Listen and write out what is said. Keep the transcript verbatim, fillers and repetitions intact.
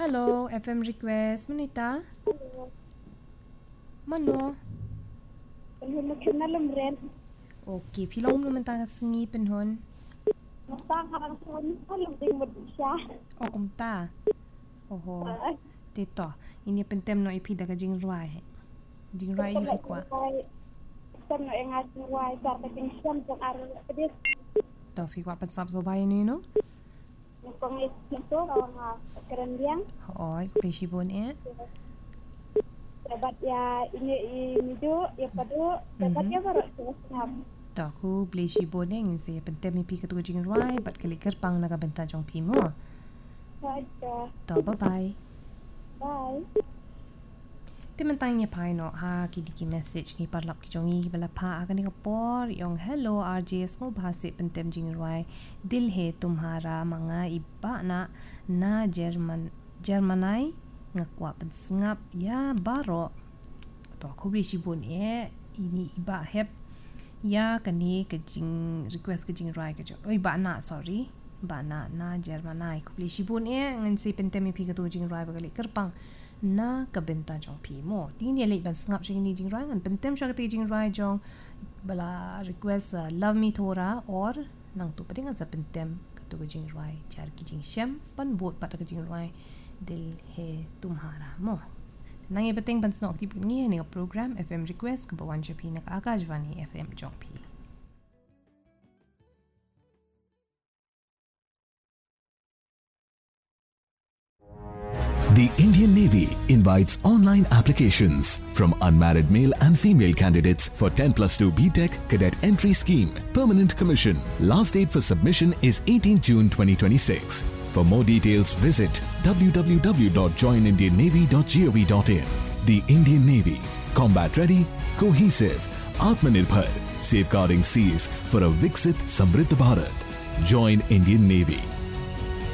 Hello, F M request. Manita? Mano? Penhun na lumren. Okay, pilong naman tayo singi penhun. Matang son alam ding mo siya. Oh, kumta. Oho. Tito, ini pentem no ipi daga jing ruai. Jing ruai ipi kwa. Sam no engat ruai sa pating sam sa aral pedis. To fi kwa pensap so bayan ni no? Kung ito ang keren diang. Oi, presibon eh. Dapat ya ini ini do ya padu dapat ya baru senap. To ku presibon eh ngin se pentem ipi ka jing ruai bat kali kerpang naga benta jong pi mo. Ada. To bye bye. Bye. Timantang niya pa no ha kidi ki message ni parlap ki jongi bala pa agan ka por yung hello R J S ko bhase pentem jing ruai dil hai tumhara mga iba na na German Germanai ngakwa pensngap ya baro to ko bi sibun e ini iba hep ya kani ka jing request ka jing ruai ka jo oi ba na sorry ba na na Germanai ko bi sibun e ngan si pentem pi ka to jing ruai ba kali kerpang na kabenta jong pi mo tin dia lek ban ngap jing ni jing rang an pentem sha ka jing rai jong bala request uh, love me thora or nang tu pading an sa pentem ka tu jing rai char ki jing sham pan bot pat ka jing rai dil he tumhara mo nang ye beteng ban snok ti ni ni program F M request ka bawan pi na Akashvani F M jong pi. The Indian Navy invites online applications from unmarried male and female candidates for ten plus two B Tech Cadet Entry Scheme, Permanent Commission. Last date for submission is eighteenth June twenty twenty-six. For more details, visit w w w dot join indian navy dot gov dot in. The Indian Navy, combat ready, cohesive, Atmanirbhar, safeguarding seas for a Viksit Samriddh Bharat. Join Indian Navy.